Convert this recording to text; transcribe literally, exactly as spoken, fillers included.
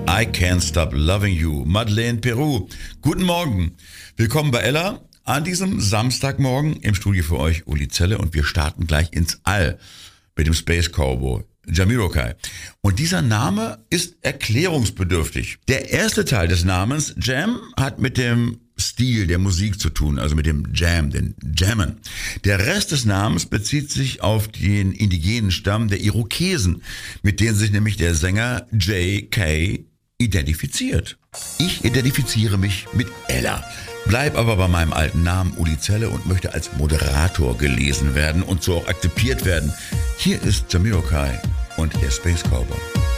I Can't Stop Loving You, Madeleine Peru. Guten Morgen, willkommen bei Ella an diesem Samstagmorgen. Im Studio für euch Uli Zelle und wir starten gleich ins All mit dem Space Cowboy Jamiroquai. Und dieser Name ist erklärungsbedürftig. Der erste Teil des Namens, Jam, hat mit dem Stil der Musik zu tun, also mit dem Jam, den Jammen. Der Rest des Namens bezieht sich auf den indigenen Stamm der Irokesen, mit denen sich nämlich der Sänger J K identifiziert. Ich identifiziere mich mit Ella, bleib aber bei meinem alten Namen Uli Zelle und möchte als Moderator gelesen werden und so auch akzeptiert werden. Hier ist Jamiroquai und der Space Cowboy.